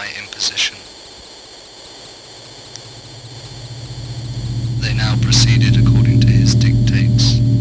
my imposition. They now proceeded according to his dictates.